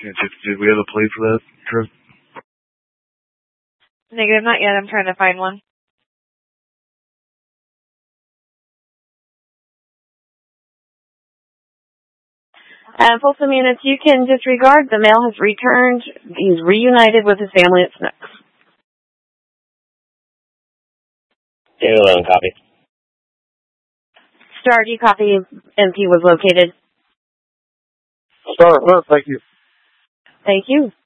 Did we have a plate for that trip? Negative, not yet. I'm trying to find one. Folsom units, you can disregard. The male has returned. He's reunited with his family at Snooks. 11 copy. Star, do you copy MP was located? Star, thank you. Thank you.